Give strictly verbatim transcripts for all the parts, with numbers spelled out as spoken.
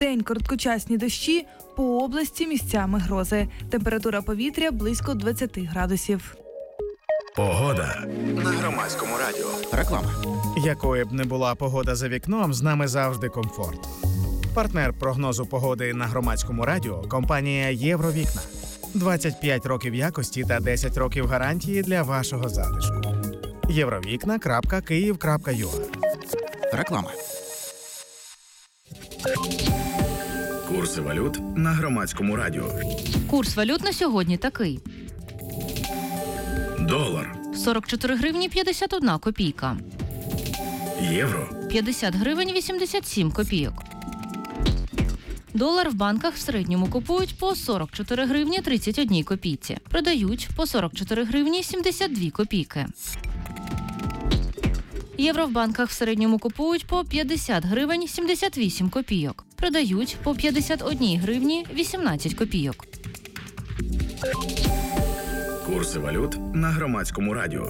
День короткочасні дощі, по області місцями грози. Температура повітря близько двадцять градусів. Погода на Громадському радіо. Реклама. Якою б не була погода за вікном, з нами завжди комфорт. Партнер прогнозу погоди на Громадському радіо – компанія «Євровікна». двадцять п'ять років якості та десять років гарантії для вашого затишку. євровікна крапка київ крапка ю а. Реклама. Курси валют на Громадському радіо. Курс валют на сьогодні такий. Долар. сорок чотири гривні п'ятдесят одна копійка. Євро. п'ятдесят гривень вісімдесят сім копійок. Долар в банках в середньому купують по сорок чотири гривні тридцять одна копійці. Продають по сорок чотири гривні сімдесят дві копійки. Євро в банках в середньому купують по п'ятдесят гривень сімдесят вісім копійок. Продають по п'ятдесят одна гривні вісімнадцять копійок. Курси валют на Громадському радіо.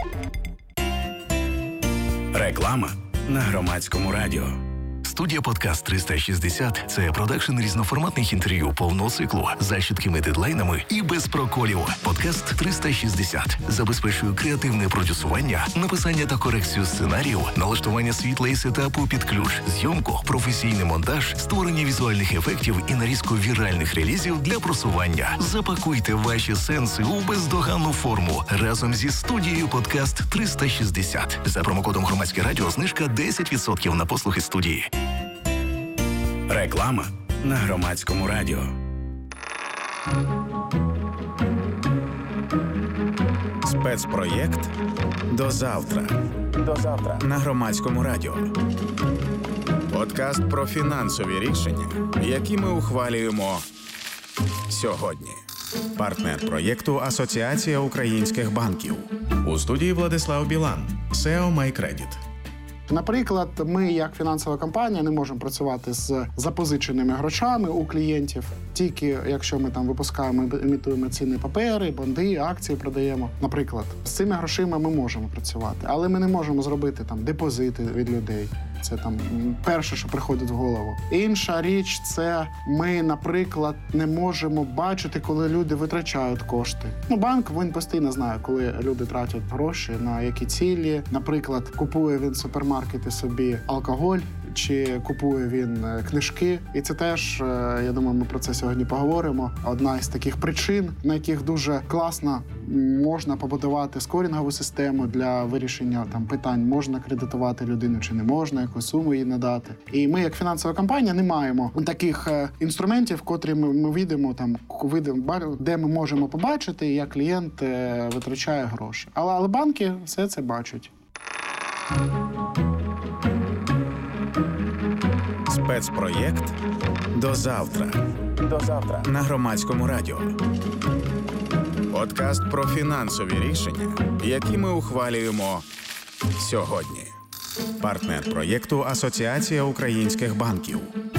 Реклама на Громадському радіо. Студія «Подкаст триста шістдесят» – це продакшн різноформатних інтерв'ю повного циклу за чіткими дедлайнами і без проколів. «Подкаст триста шістдесят» забезпечує креативне продюсування, написання та корекцію сценарію, налаштування світла і сетапу під ключ, зйомку, професійний монтаж, створення візуальних ефектів і нарізку віральних релізів для просування. Запакуйте ваші сенси у бездоганну форму разом зі студією «Подкаст триста шістдесят». За промокодом «Громадське радіо» знижка десять відсотків на послуги студії. Реклама на Громадському радіо. Спецпроєкт «До завтра». До завтра на Громадському радіо. Подкаст про фінансові рішення, які ми ухвалюємо сьогодні. Партнер проєкту «Асоціація українських банків». У студії Владислав Білан, сео MyCredit. Наприклад, ми, як фінансова компанія, не можемо працювати з запозиченими грошами у клієнтів, тільки якщо ми там випускаємо, імітуємо цінні папери, бонди, акції продаємо. Наприклад, з цими грошима ми можемо працювати, але ми не можемо зробити там депозити від людей. Це там перше, що приходить в голову. Інша річ – це ми, наприклад, не можемо бачити, коли люди витрачають кошти. Ну, банк, він постійно знає, коли люди тратять гроші, на які цілі. Наприклад, купує він в супермаркеті собі алкоголь, чи купує він книжки. І це теж, я думаю, ми про це сьогодні поговоримо. Одна із таких причин, на яких дуже класно можна побудувати скорінгову систему для вирішення там питань, можна кредитувати людину чи не можна, яку суму їй надати. І ми, як фінансова компанія, не маємо таких інструментів, котрі ми, ми видимо, там, видимо, де ми можемо побачити, як клієнт витрачає гроші. Але, але банки все це бачать. Спецпроєкт «До завтра». До завтра на Громадському радіо. Подкаст про фінансові рішення, які ми ухвалюємо сьогодні. Партнер проєкту «Асоціація українських банків».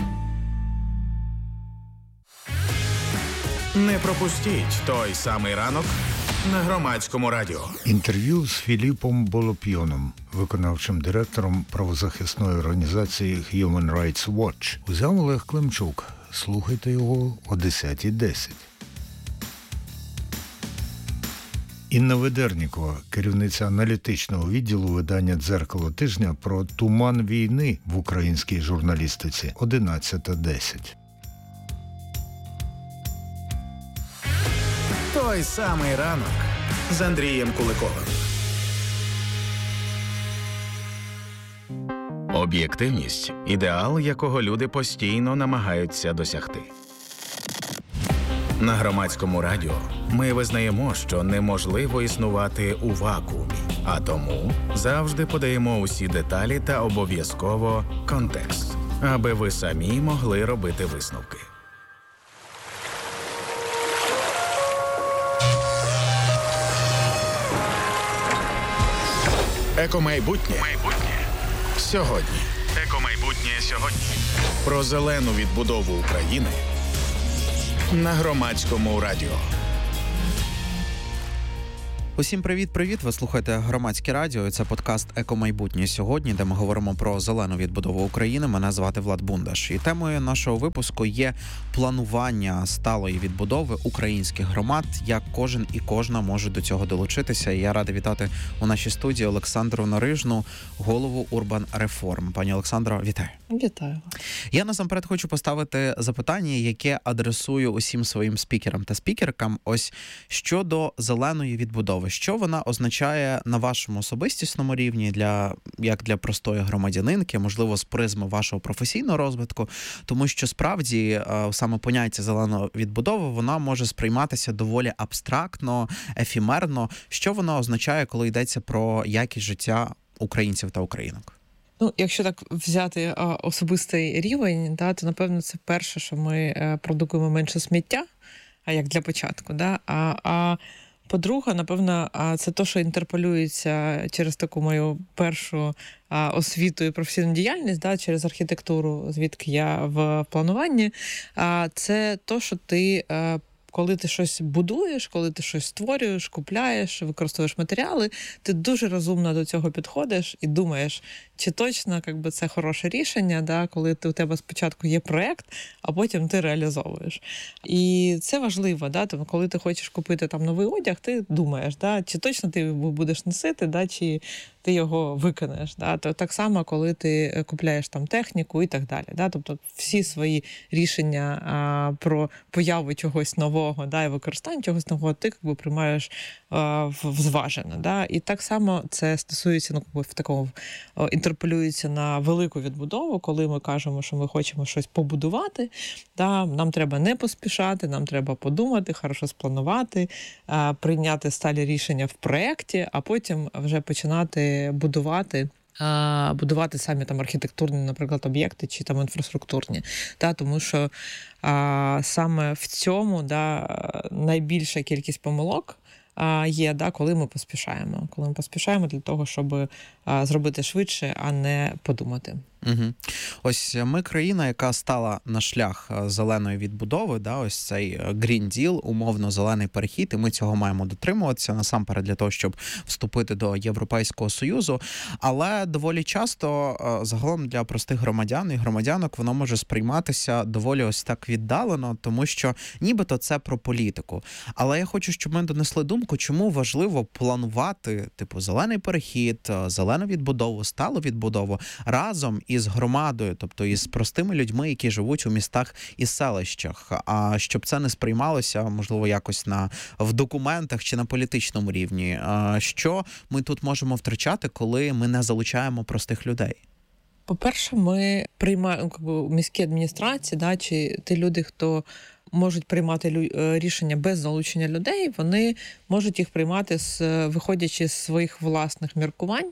Не пропустіть той самий ранок на Громадському радіо. Інтерв'ю з Філіпом Болопйоном, виконавчим директором правозахисної організації Human Rights Watch, узяв Олег Климчук. Слухайте його о десята десять. Інна Ведернікова, керівниця аналітичного відділу видання «Дзеркало тижня» про туман війни в українській журналістиці одинадцята десять. Той самий ранок з Андрієм Куликовим. Об'єктивність – ідеал, якого люди постійно намагаються досягти. На Громадському радіо ми визнаємо, що неможливо існувати у вакуумі, а тому завжди подаємо усі деталі та обов'язково контекст, аби ви самі могли робити висновки. Екомайбутнє сьогодні. Екомайбутнє сьогодні. Про зелену відбудову України на Громадському радіо. Усім привіт-привіт! Ви слухаєте Громадське радіо. Це подкаст «Екомайбутнє сьогодні», де ми говоримо про зелену відбудову України. Мене звати Влад Бундаш. І темою нашого випуску є планування сталої відбудови українських громад, як кожен і кожна може до цього долучитися. І я радий вітати у нашій студії Олександру Нарижну, голову Urban Reform. Пані Олександро, вітаю. Вітаю. Я насамперед хочу поставити запитання, яке адресую усім своїм спікерам та спікеркам. Ось щодо зеленої відбудови. Що вона означає на вашому особистісному рівні, для як для простої громадянинки, можливо, з призми вашого професійного розвитку, тому що справді саме поняття зеленої відбудови, вона може сприйматися доволі абстрактно, ефемерно. Що вона означає, коли йдеться про якість життя українців та українок? Ну, якщо так взяти а, особистий рівень, да, то, напевно, це перше, що ми а, продукуємо менше сміття, а як для початку. Да? А, а по-друге, напевно, а, це те, що інтерполюється через таку мою першу а, освіту і професійну діяльність, да, через архітектуру, звідки я в плануванні. А, це те, що ти... А, коли ти щось будуєш, коли ти щось створюєш, купляєш, використовуєш матеріали, ти дуже розумно до цього підходиш і думаєш, чи точно якби, це хороше рішення, да, коли ти, у тебе спочатку є проєкт, а потім ти реалізовуєш. І це важливо, да, тому, коли ти хочеш купити там новий одяг, ти думаєш, да, чи точно ти його будеш носити, да, чи ти його виконаєш. Да. То так само, коли ти купляєш там техніку і так далі. Да. Тобто всі свої рішення а, про появу чогось нового, да, і використання чогось нового, ти якби, приймаєш а, зважено. Да. І так само це стосується, ну, якби, в такому інтерполюється на велику відбудову, коли ми кажемо, що ми хочемо щось побудувати. Да. Нам треба не поспішати, нам треба подумати, хорошо спланувати, а, прийняти сталі рішення в проєкті, а потім вже починати будувати, а, будувати самі там архітектурні, наприклад, об'єкти чи там інфраструктурні. Да, тому що а, саме в цьому да, найбільша кількість помилок а, є, да, коли ми поспішаємо. Коли ми поспішаємо для того, щоб а, зробити швидше, а не подумати. Угу. Ось ми країна, яка стала на шлях зеленої відбудови, да, ось цей Green Deal, умовно зелений перехід, і ми цього маємо дотримуватися насамперед для того, щоб вступити до Європейського Союзу. Але доволі часто загалом для простих громадян і громадянок воно може сприйматися доволі ось так віддалено, тому що нібито це про політику. Але я хочу, щоб ми донесли думку, чому важливо планувати типу зелений перехід, зелену відбудову, сталу відбудову разом із громадою, тобто із простими людьми, які живуть у містах і селищах, а щоб це не сприймалося, можливо, якось на в документах чи на політичному рівні. Що ми тут можемо втрачати, коли ми не залучаємо простих людей? По-перше, ми приймаємо якби, міські адміністрації, да, чи ті люди, хто можуть приймати рішення без залучення людей, вони можуть їх приймати, з, виходячи з своїх власних міркувань.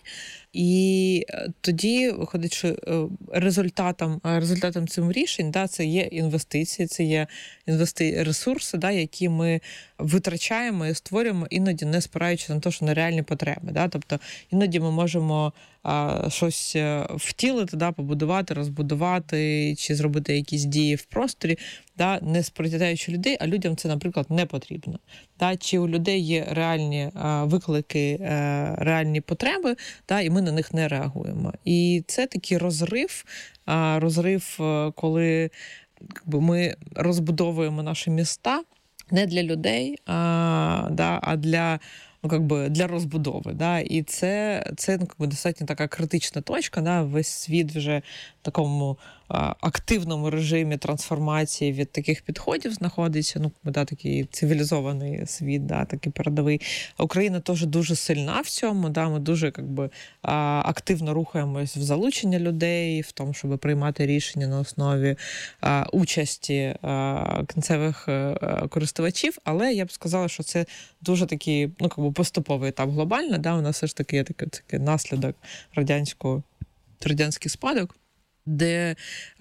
І тоді виходить, що результатом, результатом цих рішень да, це є інвестиції, це є інвести... ресурси, да, які ми витрачаємо і створюємо, іноді не спираючись на те, що на реальні потреби. Да. Тобто іноді ми можемо а, щось втілити, да, побудувати, розбудувати чи зробити якісь дії в просторі, да, не спротивляючи людей, а людям це, наприклад, не потрібно. Да. Чи у людей є реальні а, виклики, а, реальні потреби, да, і ми на них не реагуємо. І це такий розрив, а, розрив, коли якби, ми розбудовуємо наші міста не для людей, а, да, а для, ну, якби, для розбудови. Да. І це, це якби, достатньо така критична точка. Да. Весь світ вже в такому а, активному режимі трансформації від таких підходів знаходиться. Ну, да, такий цивілізований світ, да, такий передовий. Україна теж дуже сильна в цьому. Да. Ми дуже якби, а, активно рухаємось в залучення людей, в тому, щоб приймати рішення на основі а, участі а, кінцевих а, користувачів. Але я б сказала, що це дуже такий, ну, якби, поступовий етап глобально. Да. У нас все ж таки є такий, такий наслідок радянського, радянський спадок, де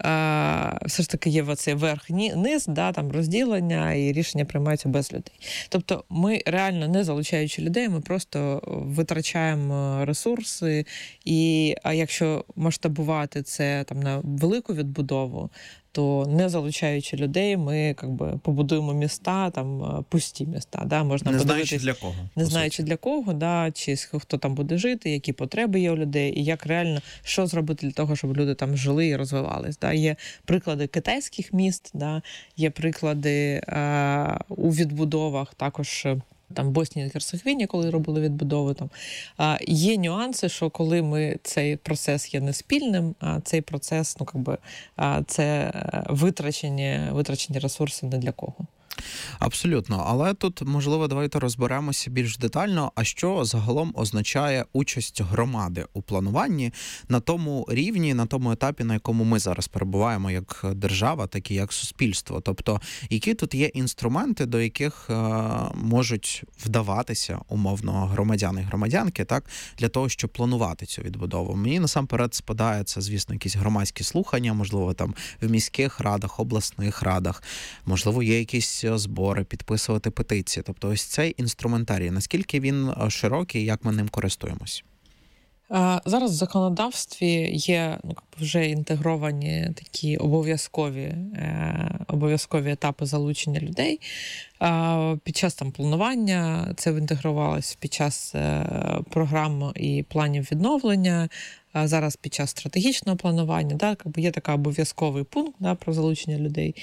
а, все ж таки є оцей верх-низ, да, там розділення і рішення приймаються без людей. Тобто ми реально не залучаючи людей, ми просто витрачаємо ресурси, і а якщо масштабувати це там на велику відбудову, то не залучаючи людей, ми як би, побудуємо міста, там пусті міста. Да? Можна не знаючи для кого. Не знаючи для кого, да? Чи хто там буде жити, які потреби є у людей, і як реально, що зробити для того, щоб люди там жили і розвивались. Да? Є приклади китайських міст, да? Є приклади а, у відбудовах, також там Боснії та Герцеговині, коли робили відбудови. Там. А, є нюанси, що коли ми, цей процес є не спільним, а цей процес, ну, якби, а, це витрачені, витрачені ресурси не для кого. Абсолютно. Але тут, можливо, давайте розберемося більш детально, а що загалом означає участь громади у плануванні на тому рівні, на тому етапі, на якому ми зараз перебуваємо як держава, так і як суспільство. Тобто, які тут є інструменти, до яких е, можуть вдаватися, умовно, громадяни і громадянки, так, для того, щоб планувати цю відбудову. Мені насамперед спадає це, звісно, якісь громадські слухання, можливо, там в міських радах, обласних радах, можливо, є якісь збори, підписувати петиції. Тобто ось цей інструментарій, наскільки він широкий, як ми ним користуємось? Зараз в законодавстві є ну, вже інтегровані такі обов'язкові, обов'язкові етапи залучення людей. Під час там планування це інтегрувалося під час програм і планів відновлення, зараз під час стратегічного планування. Да, є такий обов'язковий пункт, да, про залучення людей.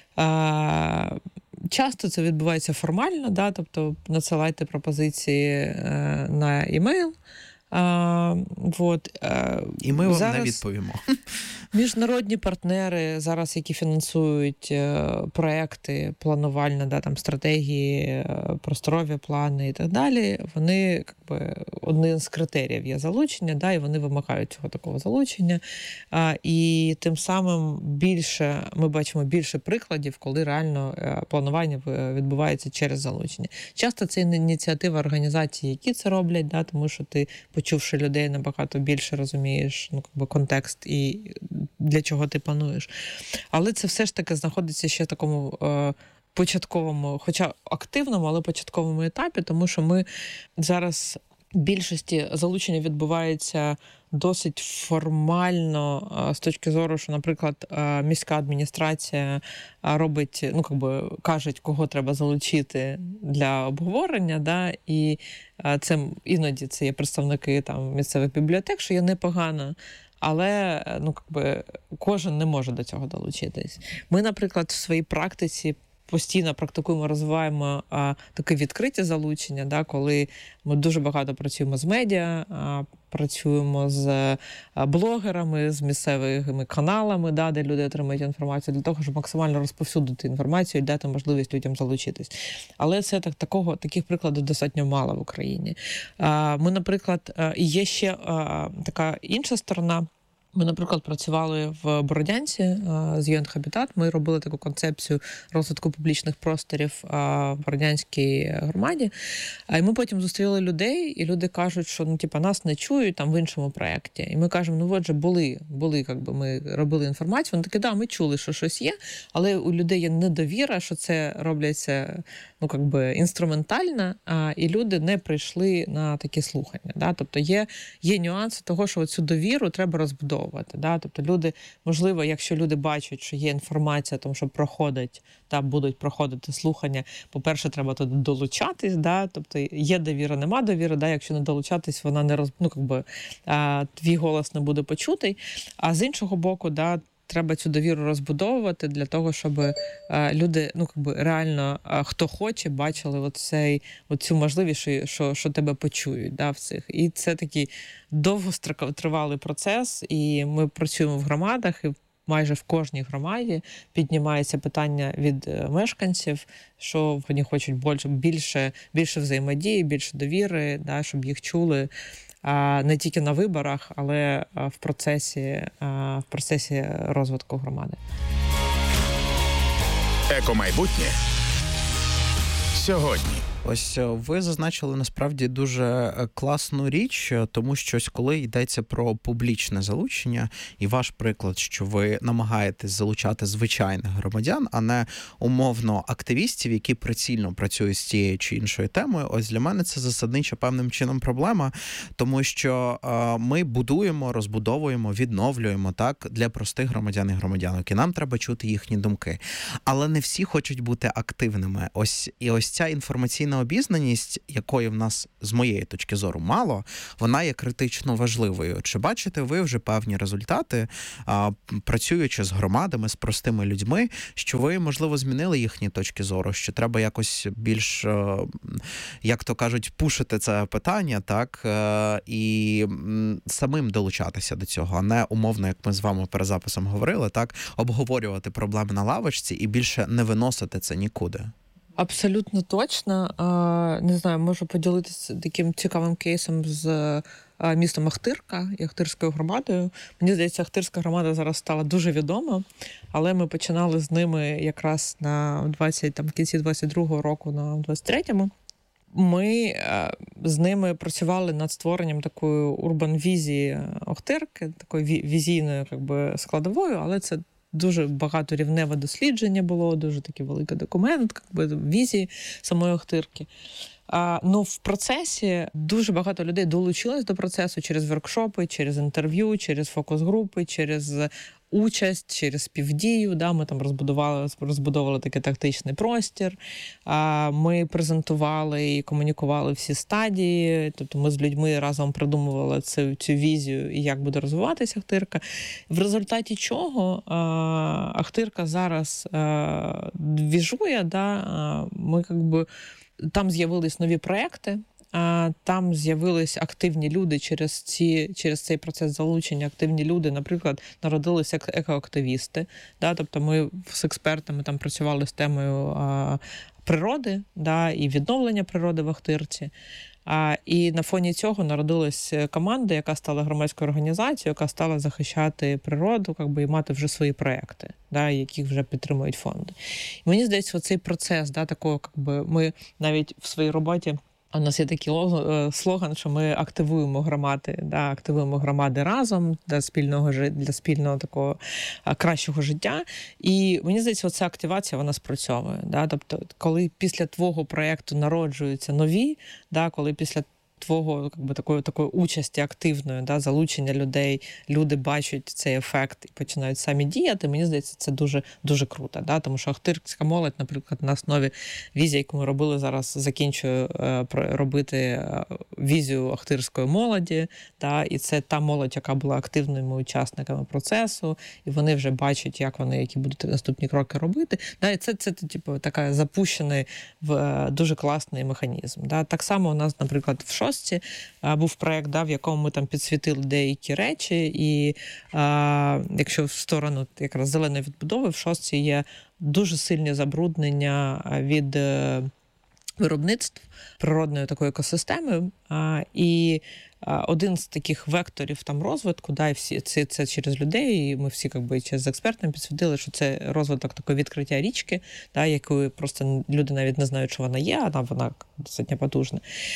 Часто це відбувається формально, да, тобто надсилайте пропозиції на емейл. А, вот, а, і ми вам зараз не відповімо. Міжнародні партнери зараз, які фінансують проекти планувальні, да, там, стратегії, просторові плани і так далі, вони якби, один з критеріїв є залучення, да, і вони вимагають цього такого залучення. А, і тим самим більше, ми бачимо більше прикладів, коли реально планування відбувається через залучення. Часто це ініціатива організацій, які це роблять, да, тому що ти, почувши людей, набагато більше розумієш ну, якби, контекст і для чого ти плануєш. Але це все ж таки знаходиться ще в такому е, початковому, хоча активному, але початковому етапі, тому що ми зараз в більшості залучення відбувається досить формально з точки зору, що, наприклад, міська адміністрація робить, ну, якби кажуть, кого треба залучити для обговорення, да, і це іноді це є представники там місцевих бібліотек, що є непогано. Але ну, якби, кожен не може до цього долучитись. Ми, наприклад, в своїй практиці постійно практикуємо, розвиваємо а, таке відкриті залучення, да, коли ми дуже багато працюємо з медіа, а, працюємо з а, блогерами, з місцевими каналами, да, де люди отримують інформацію, для того, щоб максимально розповсюдити інформацію і дати можливість людям залучитись. Але це так, такого, таких прикладів достатньо мало в Україні. А, ми, наприклад, а, є ще а, така інша сторона. Ми, наприклад, працювали в Бородянці з ю ен Habitat. Ми робили таку концепцію розвитку публічних просторів в Бородянській громаді. І ми потім зустріли людей, і люди кажуть, що ну, типу, нас не чують там в іншому проєкті. І ми кажемо, ну от же були, були, якби ми робили інформацію. Вони такі, да, ми чули, що щось є, але у людей є недовіра, що це робляться ну, якби, інструментально, а, і люди не прийшли на такі слухання. Да? Тобто є, є нюанси того, що цю довіру треба розбудовувати. Да? Тобто люди, можливо, якщо люди бачать, що є інформація, тому що проходить, та будуть проходити слухання, по-перше, треба туди долучатись, да? Тобто є довіра, нема довіри, да? Якщо не долучатись, вона не роз... ну, якби, а, твій голос не буде почутий. А з іншого боку, да, треба цю довіру розбудовувати для того, щоб а, люди, ну, якби, реально, а, хто хоче, бачили оцей, оцю можливість, що, що, що тебе почують, да, в цих. І це такий довготривалий процес, і ми працюємо в громадах, і майже в кожній громаді піднімається питання від мешканців, що вони хочуть більше, більше, більше взаємодії, більше довіри, да, щоб їх чули. Не тільки на виборах, але в процесі, в процесі розвитку громади. Екомайбутнє сьогодні. Ось ви зазначили насправді дуже класну річ, тому що ось коли йдеться про публічне залучення, і ваш приклад, що ви намагаєтесь залучати звичайних громадян, а не умовно активістів, які прицільно працюють з тією чи іншою темою, ось для мене це засаднича певним чином проблема, тому що е, ми будуємо, розбудовуємо, відновлюємо так для простих громадян і громадянок, і нам треба чути їхні думки. Але не всі хочуть бути активними. Ось і ось ця інформаційна обізнаність, якої в нас, з моєї точки зору, мало, вона є критично важливою. Чи бачите ви вже певні результати, а, працюючи з громадами, з простими людьми, що ви, можливо, змінили їхні точки зору, що треба якось більш, як то кажуть, пушити це питання, так, і самим долучатися до цього, а не умовно, як ми з вами перед записом говорили, так, обговорювати проблеми на лавочці і більше не виносити це нікуди? Абсолютно точно. Не знаю, можу поділитися таким цікавим кейсом з містом Ахтирка і Ахтирською громадою. Мені здається, Ахтирська громада зараз стала дуже відома, але ми починали з ними якраз на двадцять, там, кінці двадцять другого року, на двадцять третьому. Ми з ними працювали над створенням такої урбан-візії Охтирки, такої візійної, як би, складовою, але це дуже багаторівневе дослідження було, дуже такий великий документ, як би, візії самої Охтирки. А, ну, в процесі дуже багато людей долучилось до процесу через воркшопи, через інтерв'ю, через фокус-групи, через участь, через співдію. Да, ми там розбудували, розбудовували такий тактичний простір. А, ми презентували і комунікували всі стадії. Тобто ми з людьми разом придумували цю, цю візію і як буде розвиватися Ахтирка. В результаті чого а, Ахтирка зараз а, двіжує, да, а, ми як би там з'явились нові проекти, там з'явились активні люди через ці, через цей процес залучення. Активні люди, наприклад, народилися як екоактивісти. Да? Тобто ми з експертами там працювали з темою а, природи, да? І відновлення природи в Ахтирці. А, і на фоні цього народилась команда, яка стала громадською організацією, яка стала захищати природу, як би, і мати вже свої проекти, да, яких вже підтримують фонди. І мені здається, цей процес, да, такого, як би, ми навіть в своїй роботі, у нас є такий слоган, що ми активуємо громади, да, активуємо громади разом для спільного, для спільного такого кращого життя. І мені здається, ця активація, вона спрацьовує. Да? Тобто, коли після твого проєкту народжуються нові, да, коли після твого, якби, такої, такої участі активної, да, залучення людей, люди бачать цей ефект і починають самі діяти, мені здається, це дуже, дуже круто. Да? Тому що ахтирська молодь, наприклад, на основі візії, яку ми робили зараз, закінчую е, робити візію ахтирської молоді, да? І це та молодь, яка була активними учасниками процесу, і вони вже бачать, як вони, які будуть наступні кроки робити. Да? І це, це, це типу, така запущений в дуже класний механізм. Да? Так само у нас, наприклад, в шостці був проєкт, да, в якому ми там підсвітили деякі речі, і а, якщо в сторону якраз зеленої відбудови, в шостці є дуже сильні забруднення від е, виробництв природної такої екосистеми, а, і один з таких векторів там розвитку, да, і всі це, це через людей, і ми всі якби через експертами підсвітили, що це розвиток такої відкриття річки, да, якої просто люди навіть не знають, що вона є, а вона достатньо потужна.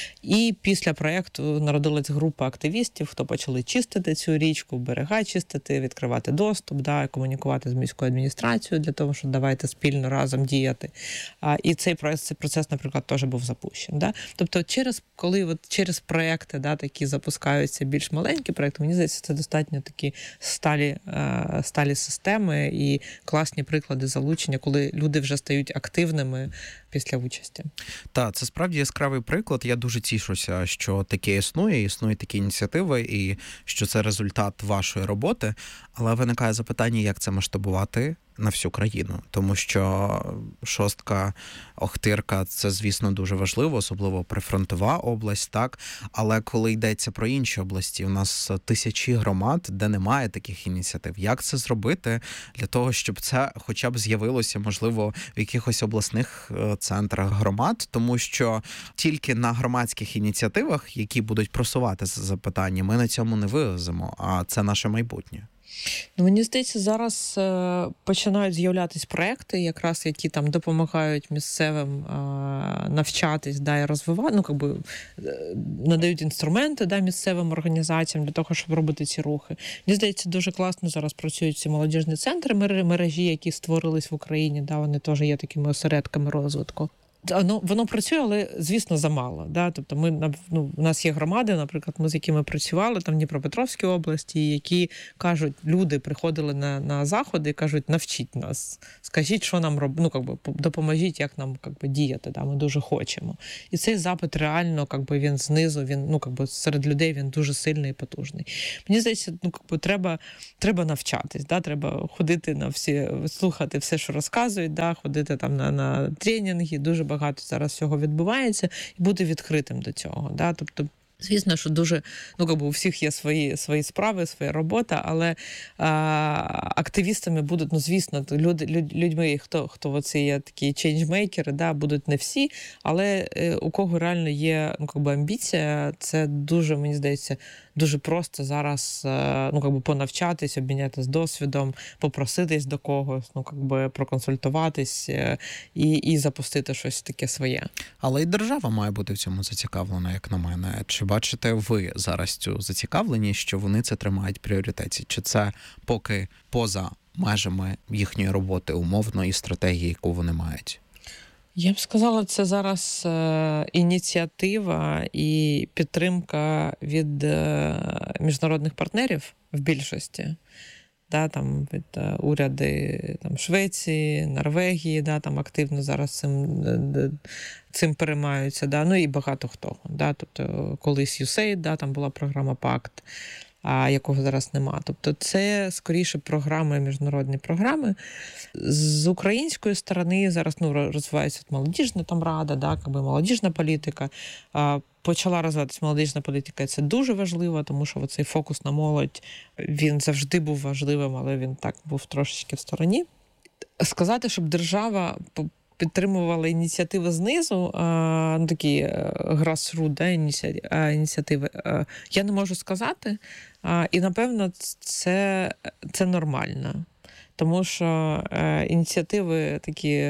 І після проєкту народилась група активістів, хто почали чистити цю річку, берега чистити, відкривати доступ, да, комунікувати з міською адміністрацією для того, щоб давайте спільно разом діяти. А, і цей процес, цей процес, наприклад, теж був запущений. Да? Тобто через, коли от, через проєкти, да, такі запускаються більш маленькі проєкти, мені здається, це достатньо такі сталі, сталі системи і класні приклади залучення, коли люди вже стають активними після участі. Так, це справді яскравий приклад. Я дуже тішуся, що таке існує, існують такі ініціативи і що це результат вашої роботи. Але виникає запитання, як це масштабувати на всю країну. Тому що шостка, Охтирка – це, звісно, дуже важливо, особливо прифронтова область, так? Але коли йдеться про інші області, у нас тисячі громад, де немає таких ініціатив. Як це зробити для того, щоб це хоча б з'явилося, можливо, в якихось обласних центрах громад? Тому що тільки на громадських ініціативах, які будуть просувати це запитання, ми на цьому не вивеземо, а це наше майбутнє. Ну, мені здається, зараз е, починають з'являтись проекти, якраз які там допомагають місцевим е, навчатись, да, і розвивати, ну, как би, е, надають інструменти, да, місцевим організаціям для того, щоб робити ці рухи. Мені здається, дуже класно зараз працюють ці молодіжні центри, мережі, які створились в Україні, да, вони теж є такими осередками розвитку. Воно, воно працює, але, звісно, замало. Да? Тобто ми, ну, у нас є громади, наприклад, ми з якими працювали там в Дніпропетровській області, які кажуть, люди приходили на, на заходи і кажуть, навчіть нас, скажіть, що нам робити, ну, как би, допоможіть, як нам как би, діяти, да? Ми дуже хочемо. І цей запит реально, как би, він знизу, він, ну, как би, серед людей він дуже сильний і потужний. Мені здається, ну, как би, треба, треба навчатись, да? Треба ходити на всі, слухати все, що розказують, да? Ходити там на, на тренінги, дуже багато багато зараз всього відбувається, і бути відкритим до цього. Да? Тобто, звісно, що дуже, ну, якби у всіх є свої, свої справи, своя робота, але а, активістами будуть, ну, звісно, люди, люд, людьми, хто, хто оці є такі чейнджмейкери, да, будуть не всі, але е, у кого реально є, ну, якби амбіція, це дуже, мені здається, дуже просто зараз, ну, как би, понавчатись, обмінятися досвідом, попроситись до когось, ну, как би, проконсультуватись і, і запустити щось таке своє. Але і держава має бути в цьому зацікавлена, як на мене. Чи бачите ви зараз цю зацікавленість, що вони це тримають в пріоритеті? Чи це поки поза межами їхньої роботи умовно і стратегії, яку вони мають? Я б сказала, це зараз е, ініціатива і підтримка від е, міжнародних партнерів в більшості. Да, там, від е, уряди там, Швеції, Норвегії, да, там активно зараз цим, цим переймаються. Да, ну і багато хто. Да, тобто колись ю сей ай ді, да, там була програма ПАКТ, а якого зараз нема. Тобто це, скоріше, програми, міжнародні програми. З української сторони зараз, ну, розвивається молодіжна там рада, да, якби молодіжна політика. Почала розвиватися молодіжна політика, і це дуже важливо, тому що цей фокус на молодь, він завжди був важливим, але він так був трошечки в стороні. Сказати, щоб держава підтримувала ініціативи знизу, ну, такі grassroots, да, ініціативи, я не можу сказати. І, напевно, це, це нормально. Тому що ініціативи такі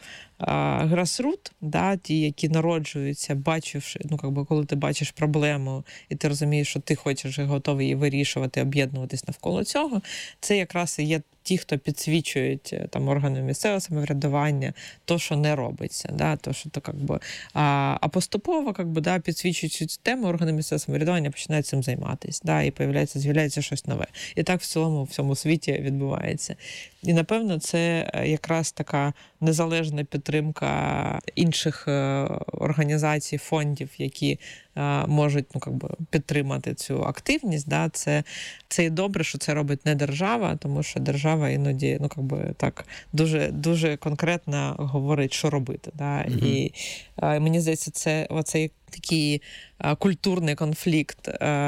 grassroots, да, ті, які народжуються, бачивши, ну, как би, коли ти бачиш проблему, і ти розумієш, що ти хочеш і готовий її вирішувати, об'єднуватись навколо цього, це якраз і є ті, хто підсвічують там органи місцевого самоврядування, то, що не робиться, да, то, що то, как би, а, а поступово, как би, да, підсвічують цю тему, органи місцевого самоврядування починають цим займатися, да, і появляється, з'являється щось нове. І так в цілому в цьому світі відбувається. І, напевно, це якраз така незалежна підтримка інших організацій, фондів, які можуть, ну, как би, підтримати цю активність. Да? Це, це і добре, що це робить не держава, тому що держава іноді, ну, как би, так, дуже, дуже конкретно говорить, що робити. Да? Mm-hmm. І а, мені здається, це оцей такий а, культурний конфлікт,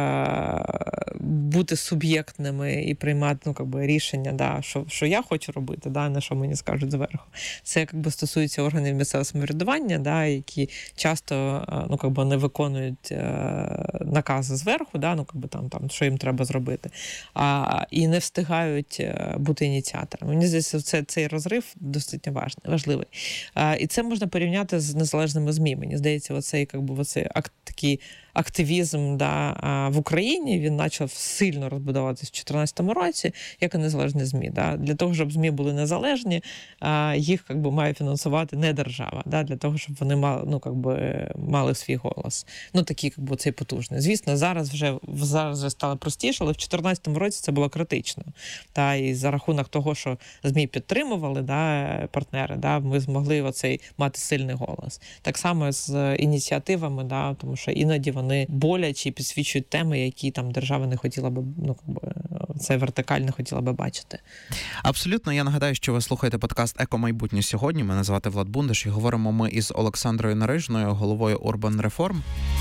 а, бути суб'єктними і приймати, ну, как би, рішення, да, що, що я хочу робити, да, на що мені скажуть зверху. Це, як би, стосується органів місцевого самоврядування, да, які часто, ну, как би, не виконують а, накази зверху, да, ну, как би, там, там, що їм треба зробити, а, і не встигають бути ініціаторами. Мені здається, це, цей розрив досить важливий. А, і це можна порівняти з незалежними ЗМІ. Мені здається, оцей, как би, оцей акт, такий активізм, да, в Україні, він почав сильно розбудовуватися в дві тисячі чотирнадцятому році, як і незалежні ЗМІ. Да. Для того, щоб ЗМІ були незалежні, їх, как би, має фінансувати не держава, да, для того, щоб вони мали, ну, как би, мали свій голос. Ну, такий, как би, цей потужний. Звісно, зараз вже, зараз вже стало простіше, але в дві тисячі чотирнадцятому році це було критично. Да, і за рахунок того, що ЗМІ підтримували, да, партнери, да, ми змогли оцей мати сильний голос. Так само з ініціативами, да, тому що іноді вони Вони боляче підсвічують теми, які там держава не хотіла би, ну, це вертикаль не хотіла би бачити. Абсолютно. Я нагадаю, що ви слухаєте подкаст «Еко-майбутнє» сьогодні. Мене звати Влад Бундаш і говоримо ми із Олександрою Нарижною, головою Urban Reform.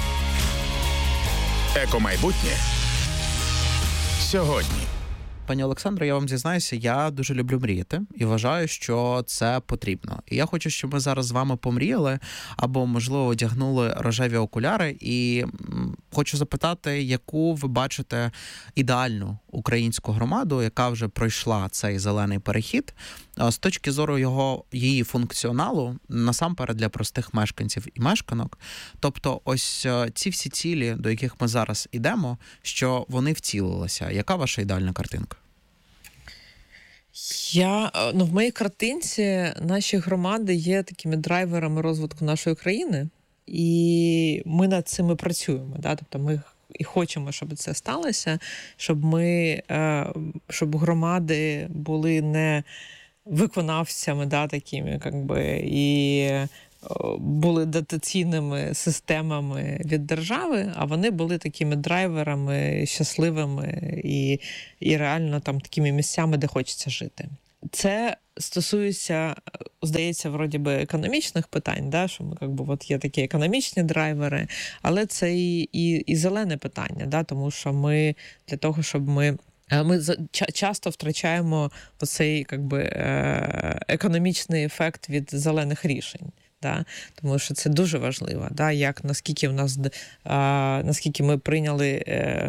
«Еко-майбутнє» сьогодні. Пані Олександро, я вам зізнаюся, я дуже люблю мріяти і вважаю, що це потрібно. І я хочу, щоб ми зараз з вами помріяли або, можливо, одягнули рожеві окуляри і Хочу запитати, яку ви бачите ідеальну українську громаду, яка вже пройшла цей зелений перехід, з точки зору його, її функціоналу, насамперед для простих мешканців і мешканок. Тобто ось ці всі цілі, до яких ми зараз ідемо, що вони вцілилися. Яка ваша ідеальна картинка? Я, ну, в моїй картинці наші громади є такими драйверами розвитку нашої країни, і ми над цим і працюємо. Да? Тобто ми і хочемо, щоб це сталося, щоб ми, щоб громади були не виконавцями, да, такими, якби, і були дотаційними системами від держави, а вони були такими драйверами, щасливими і, і реально там такими місцями, де хочеться жити. Це стосується, здається, вроді би економічних питань, да, що ми, якби, от є такі економічні драйвери, але це і, і, і зелене питання, да, тому що ми для того, щоб ми Ми часто втрачаємо оцей, якби, економічний ефект від зелених рішень. Да? Тому що це дуже важливо, да? Як, наскільки, в нас, наскільки ми прийняли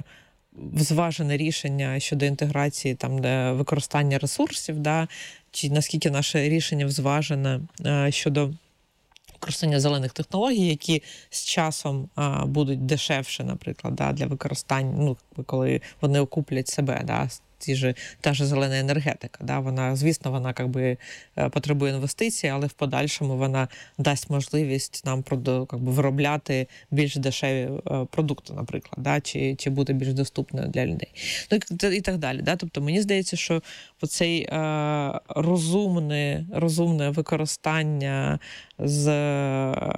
зважене рішення щодо інтеграції, там, використання ресурсів, да? Чи наскільки наше рішення зважене щодо використання зелених технологій, які з часом а, будуть дешевше, наприклад, да, для використання, ну, коли вони окуплять себе, да, ті ж, та ж зелена енергетика. Да, вона, звісно, вона якби, потребує інвестицій, але в подальшому вона дасть можливість нам якби, виробляти більш дешеві продукти, наприклад, да, чи, чи бути більш доступною для людей. Ну, і так далі. Да. Тобто мені здається, що оцей е, розумне, розумне використання з е,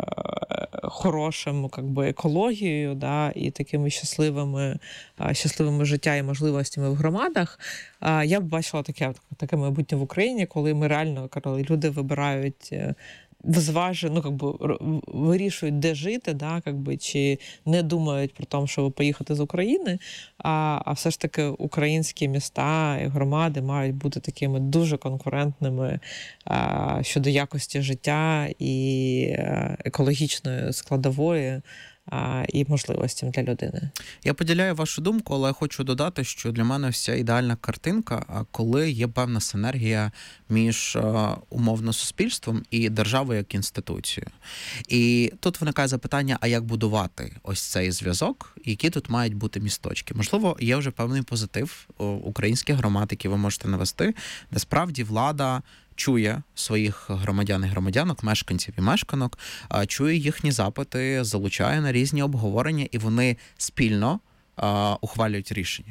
хорошим якби, екологією, да, і такими щасливими, е, щасливими життя і можливостями в громадах, е, я б бачила таке, таке майбутнє в Україні, коли ми реально, коли люди вибирають е, зважено, ну, якби, вирішують, де жити, да, якби, чи не думають про те, щоб поїхати з України, а, а все ж таки українські міста і громади мають бути такими дуже конкурентними а, щодо якості життя і а, екологічної складової, а, і можливостям для людини. Я поділяю вашу думку, але я хочу додати, що для мене вся ідеальна картинка, коли є певна синергія між умовно суспільством і державою як інституцією. І тут виникає запитання, а як будувати ось цей зв'язок, які тут мають бути місточки. Можливо, є вже певний позитив українських громад, які ви можете навести, де справді влада чує своїх громадян і громадянок, мешканців і мешканок, чує їхні запити, залучає на різні обговорення, і вони спільно а, ухвалюють рішення.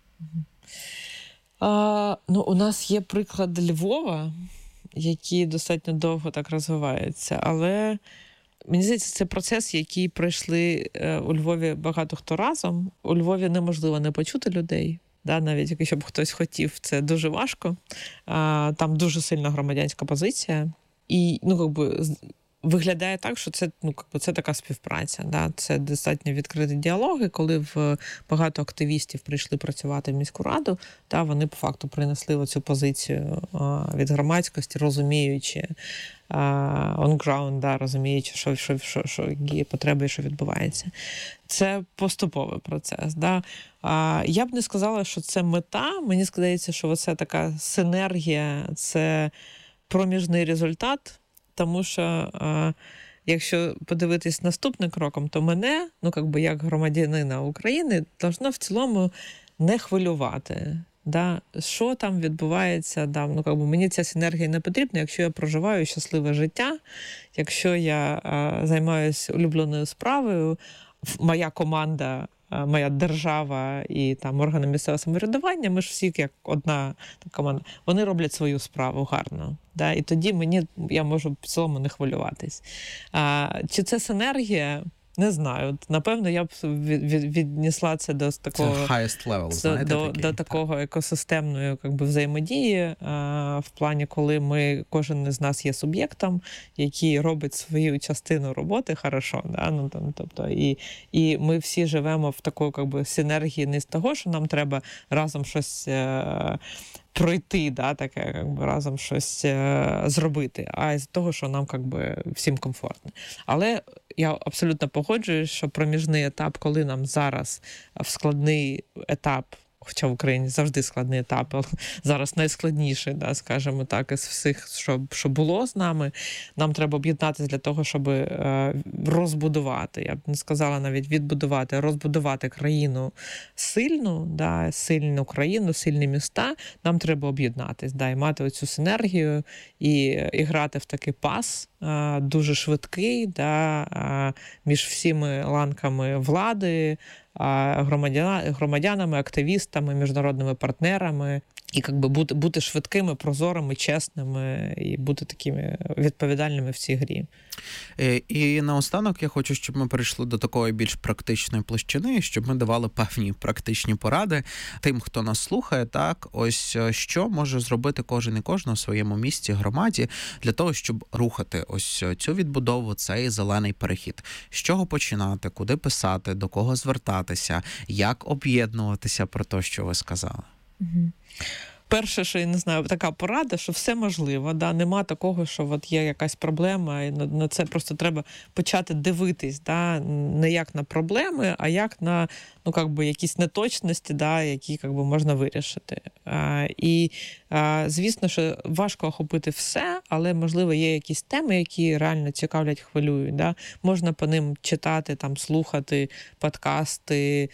А, ну, у нас є приклад Львова, який достатньо довго так розвивається, але мені здається, це процес, який пройшли у Львові багато хто разом. У Львові неможливо не почути людей. Да, навіть якщо б хтось хотів, це дуже важко. А, там дуже сильна громадянська позиція. І, ну, якби, виглядає так, що це, ну, якби, це така співпраця. Да? Це достатньо відкриті діалоги, коли в багато активістів прийшли працювати в міську раду, да, вони по факту принесли оцю позицію а, від громадськості, розуміючи on ground, да, розуміючи, що, що, що, що є потреби і що відбувається. Це поступовий процес. Да. А, я б не сказала, що це мета. Мені здається, що це така синергія, це проміжний результат, тому що а, якщо подивитись наступним кроком, то мене, ну, якби як громадянина України, должно в цілому не хвилювати. Да, що там відбувається, да, ну, якби, мені ця синергія не потрібна, якщо я проживаю щасливе життя, якщо я а, займаюся улюбленою справою, моя команда, а, моя держава і там органи місцевого самоврядування, ми ж всі як одна команда, вони роблять свою справу гарно. Да, і тоді мені, я можу в цілому не хвилюватись. А, чи це синергія? Не знаю. Напевно, я б від, від, віднесла це до такого, це highest level, знаєте, до, такий, до такого екосистемної, якби, взаємодії, а, в плані, коли ми, кожен із нас є суб'єктом, який робить свою частину роботи хорошо. Да? Ну, там, тобто, і, і ми всі живемо в такої, якби, синергії не з того, що нам треба разом щось е- пройти, да, таке, якби, разом щось е- зробити, а з того, що нам, якби, всім комфортно. Але я абсолютно погоджуюсь, що проміжний етап, коли нам зараз в складний етап, хоча в Україні завжди складний етап, але зараз найскладніший, да, скажімо так, із всіх, що, що було з нами, нам треба об'єднатися для того, щоб е, розбудувати, я б не сказала навіть відбудувати, а розбудувати країну сильну, да, сильну країну, сильні міста, нам треба об'єднатися, да, і мати оцю синергію і, і грати в такий пас, е, дуже швидкий, да, е, між всіми ланками влади, громадянами, активістами, міжнародними партнерами, і якби бути, бути швидкими, прозорими, чесними і бути такими відповідальними в цій грі. І наостанок я хочу, щоб ми перейшли до такої більш практичної площини, щоб ми давали певні практичні поради тим, хто нас слухає, так, ось що може зробити кожен і кожна в своєму місті, громаді, для того, щоб рухати ось цю відбудову, цей зелений перехід. З чого починати, куди писати, до кого звертатися, як об'єднуватися про те, що ви сказали? Угу. Перше, що я не знаю, така порада, що все можливо. Да? Нема такого, що от є якась проблема, і на це просто треба почати дивитись, да? Не як на проблеми, а як на ну, как би, якісь неточності, да? Які как би, можна вирішити. А, і, а, звісно, що важко охопити все, але, можливо, є якісь теми, які реально цікавлять, хвилюють. Да? Можна по ним читати, там, слухати подкасти,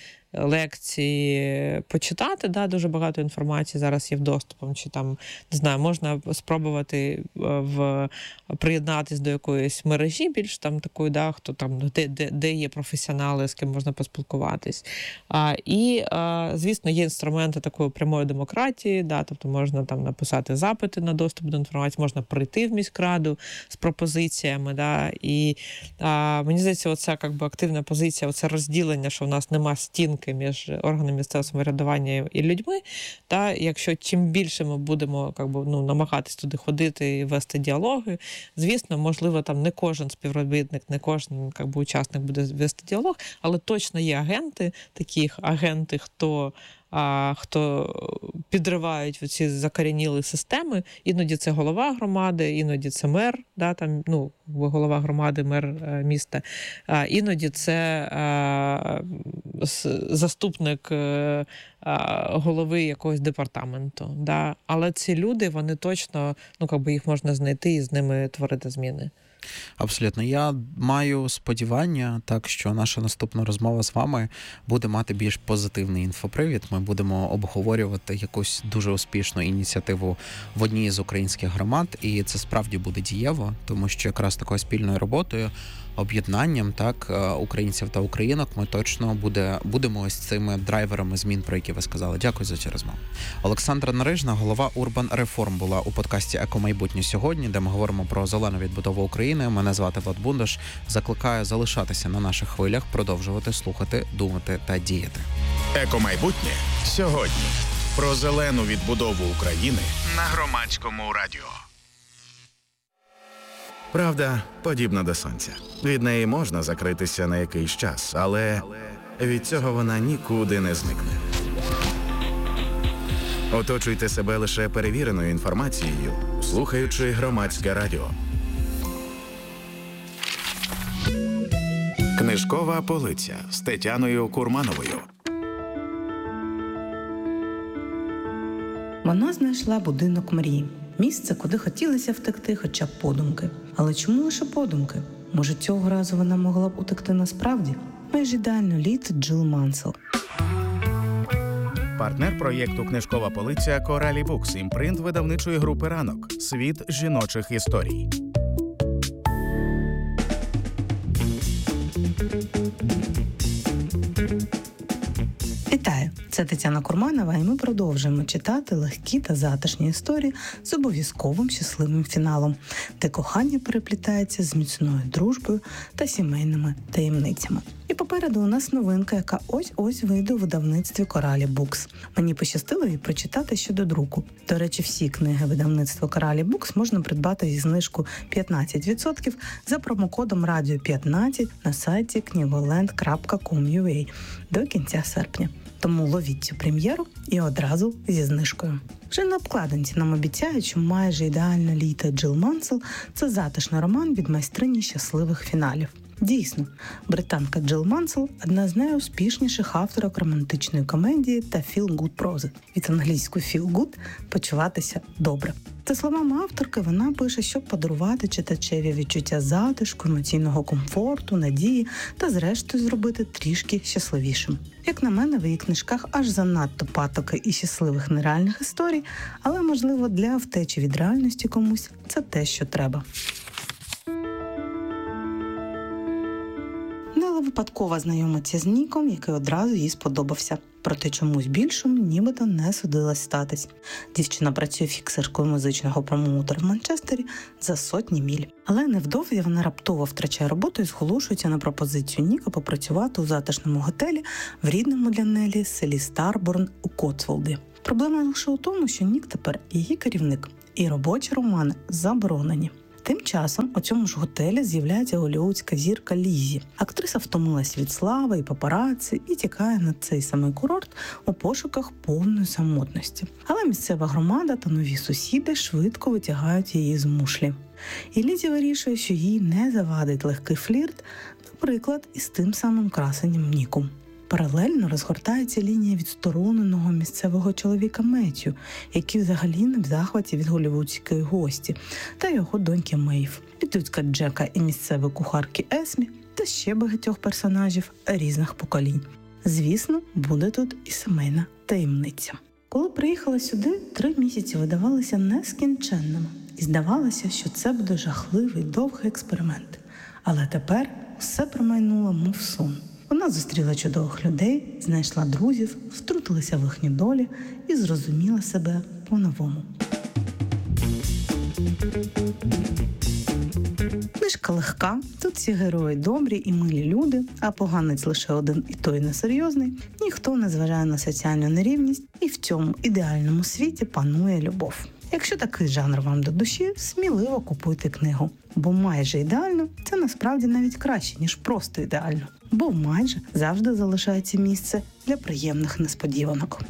лекції, почитати, да, дуже багато інформації зараз є в доступом, чи там, не знаю, можна спробувати в, приєднатись до якоїсь мережі більш там такої, да, хто там, де, де, де є професіонали, з ким можна поспілкуватись. А, і, а, звісно, є інструменти такої прямої демократії, да, тобто можна там написати запити на доступ до інформації, можна прийти в міськраду з пропозиціями, да, і а, мені здається, оця как би, активна позиція, оце розділення, що в нас нема стін між органами місцевого самоврядування і людьми, та якщо чим більше ми будемо как би, ну, намагатись туди ходити і вести діалоги, звісно, можливо, там не кожен співробітник, не кожен как би, учасник буде вести діалог, але точно є агенти, такі агенти, хто а хто підривають ці закорінілі системи. Іноді це голова громади, іноді це мер, да, там, ну, голова громади, мер міста, а, іноді це а, заступник а, голови якогось департаменту. Да. Але ці люди, вони точно, ну, как би їх можна знайти і з ними творити зміни. Абсолютно. Я маю сподівання, так, що наша наступна розмова з вами буде мати більш позитивний інфопривід. Ми будемо обговорювати якусь дуже успішну ініціативу в одній з українських громад, і це справді буде дієво, тому що якраз такою спільною роботою, об'єднанням, так, українців та українок ми точно буде, будемо ось цими драйверами змін, про які ви сказали. Дякую за цю розмову. Олександра Нарижна, голова Urban Reform, була у подкасті «Екомайбутнє сьогодні», де ми говоримо про зелену відбудову України. Мене звати Влад Бундаш. Закликаю залишатися на наших хвилях, продовжувати слухати, думати та діяти. «Екомайбутнє сьогодні». Про зелену відбудову України на Громадському радіо. Правда подібна до сонця. Від неї можна закритися на якийсь час, але від цього вона нікуди не зникне. Оточуйте себе лише перевіреною інформацією, слухаючи Громадське радіо. Книжкова полиця з Тетяною Курмановою. Вона знайшла будинок мрії. Місце, куди хотілося втекти хоча б подумки. Але чому лише подумки? Може, цього разу вона могла б утекти насправді? Майже ідеально літо Джил Мансел. Партнер проєкту «Книжкова полиця» Коралі Букс, імпринт видавничої групи «Ранок». Світ жіночих історій. Вітаю! Це Тетяна Курманова, і ми продовжуємо читати легкі та затишні історії з обов'язковим щасливим фіналом, де кохання переплітається з міцною дружбою та сімейними таємницями. І попереду у нас новинка, яка ось-ось вийде у видавництві Коралі Букс. Мені пощастило її прочитати щодо друку. До речі, всі книги видавництва Коралі Букс можна придбати зі знижкою п'ятнадцять відсотків за промокодом радіо п'ятнадцять на сайті книголенд крапка ком крапка ю а до кінця серпня. Тому ловіть цю прем'єру і одразу зі знижкою. Вже на обкладинці нам обіцяють, що майже ідеальне літо Джилл Мансел – це затишний роман від майстрині щасливих фіналів. Дійсно, британка Джилл Мансел – одна з найуспішніших авторок романтичної комедії та feel-good прози. Від англійської feel good – почуватися добре. За словами авторки, вона пише, щоб подарувати читачеві відчуття затишку, емоційного комфорту, надії та зрештою зробити трішки щасливішим. Як на мене, в її книжках аж занадто патоки і щасливих нереальних історій, але, можливо, для втечі від реальності комусь це те, що треба. Нела випадково знайомиться з Ніком, який одразу їй сподобався. Проте чомусь більшому нібито не судилось статись. Дівчина працює фіксеркою музичного промоутера в Манчестері за сотні міль. Але невдовзі вона раптово втрачає роботу і зголошується на пропозицію Ніка попрацювати у затишному готелі в рідному для Нелі селі Старборн у Котсволді. Проблема лише у тому, що Нік тепер її керівник, і робочі романи заборонені. Тим часом у цьому ж готелі з'являється голлівудська зірка Ліззі. Актриса втомилась від слави і папараці і тікає на цей самий курорт у пошуках повної самотності. Але місцева громада та нові сусіди швидко витягають її з мушлі. І Ліззі вирішує, що їй не завадить легкий флірт, наприклад, із тим самим красенням Ніком. Паралельно розгортається лінія відстороненого місцевого чоловіка Меттью, який взагалі не в захваті від голлівудської гості, та його доньки Мейв, підлюдська Джека і місцевої кухарки Есмі, та ще багатьох персонажів різних поколінь. Звісно, буде тут і сімейна таємниця. Коли приїхала сюди, три місяці видавалися нескінченними. І здавалося, що це буде жахливий, довгий експеримент. Але тепер все промайнуло, мов сон. Вона зустріла чудових людей, знайшла друзів, втрутилася в їхні долі і зрозуміла себе по-новому. Книжка легка, тут всі герої добрі і милі люди, а поганець лише один і той несерйозний. Ніхто не зважає на соціальну нерівність, і в цьому ідеальному світі панує любов. Якщо такий жанр вам до душі, сміливо купуйте книгу. Бо майже ідеально – це насправді навіть краще, ніж просто ідеально. Бо майже завжди залишається місце для приємних несподіванок.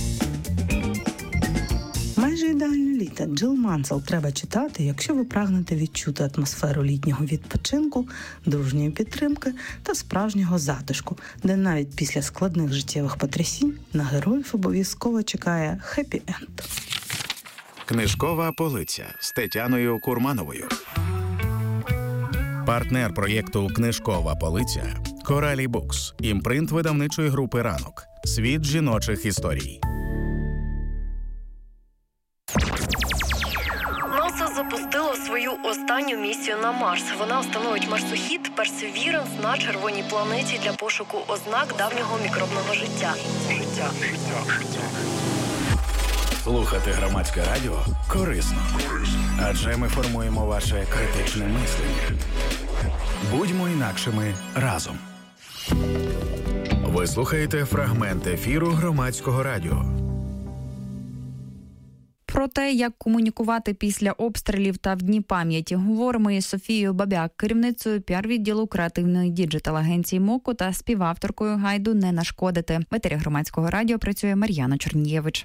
Майже ідеальне літо Джилл Мансел треба читати, якщо ви прагнете відчути атмосферу літнього відпочинку, дружньої підтримки та справжнього затишку, де навіть після складних життєвих потрясінь на героїв обов'язково чекає хеппі-енд. Книжкова полиця з Тетяною Курмановою. Партнер проєкту «Книжкова полиця» – Коралі Букс, імпринт видавничої групи «Ранок». Світ жіночих історій. НАСА запустило свою останню місію на Марс. Вона встановить марсохід Perseverance на червоній планеті для пошуку ознак давнього мікробного життя. Життя. Слухати громадське радіо корисно. Адже ми формуємо ваше критичне мислення. Будьмо інакшими разом. Ви слухаєте фрагмент ефіру громадського радіо. Про те, як комунікувати після обстрілів та в Дні пам'яті, говоримо із Софією Бабяк, керівницею піар-відділу креативної діджитал-агенції МОКу та співавторкою гайду «Не нашкодити». В етері громадського радіо працює Мар'яна Чорнієвич.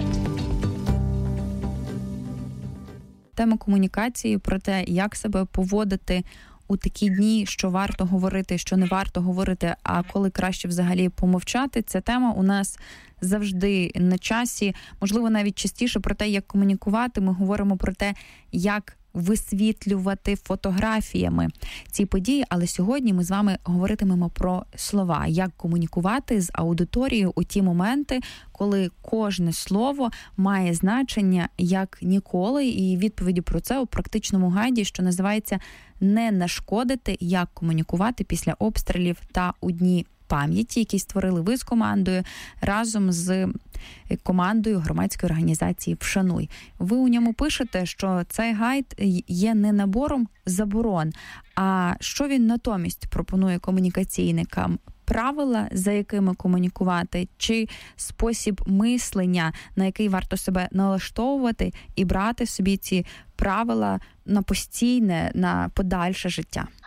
Тема комунікації про те, як себе поводити у такі дні, що варто говорити, що не варто говорити, а коли краще взагалі помовчати. Ця тема у нас завжди на часі. Можливо, навіть частіше про те, як комунікувати. Ми говоримо про те, як висвітлювати фотографіями ці події, але сьогодні ми з вами говоритимемо про слова, як комунікувати з аудиторією у ті моменти, коли кожне слово має значення як ніколи, і відповіді про це у практичному гайді, що називається «Не нашкодити. Як комунікувати після обстрілів та у Дні пам'яті», який створили ви з командою разом з командою громадської організації «Вшануй». Ви у ньому пишете, що цей гайд є не набором заборон, а що він натомість пропонує комунікаційникам? Правила, за якими комунікувати, чи спосіб мислення, на який варто себе налаштовувати і брати собі ці правила на постійне, на подальше життя?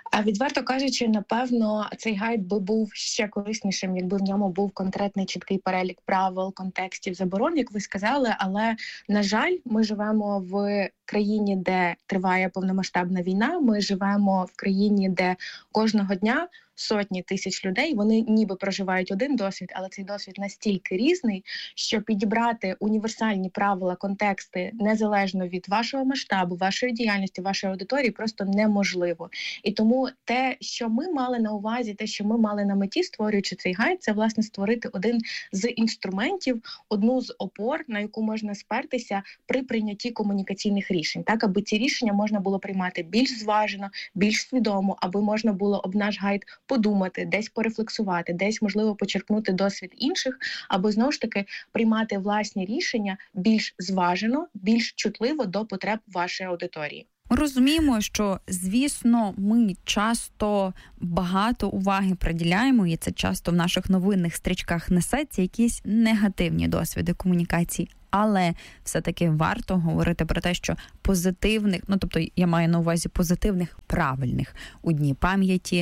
А відверто кажучи, напевно, цей гайд би був ще кориснішим, якби в ньому був конкретний чіткий перелік правил, контекстів, заборон, як ви сказали. Але, на жаль, ми живемо в країні, де триває повномасштабна війна. Ми живемо в країні, де кожного дня сотні тисяч людей, вони ніби проживають один досвід, але цей досвід настільки різний, що підібрати універсальні правила, контексти незалежно від вашого масштабу, вашої діяльності, вашої аудиторії просто неможливо. І тому те, що ми мали на увазі, те, що ми мали на меті, створюючи цей гайд, це, власне, створити один з інструментів, одну з опор, на яку можна спертися при прийнятті комунікаційних рішень, так, аби ці рішення можна було приймати більш зважено, більш свідомо, аби можна було об наш гайд подумати, десь порефлексувати, десь, можливо, почерпнути досвід інших, або, знову ж таки, приймати власні рішення більш зважено, більш чутливо до потреб вашої аудиторії. Ми розуміємо, що, звісно, ми часто багато уваги приділяємо, і це часто в наших новинних стрічках несеться, якісь негативні досвіди комунікації. Але все-таки варто говорити про те, що позитивних, ну тобто я маю на увазі позитивних, правильних у дні пам'яті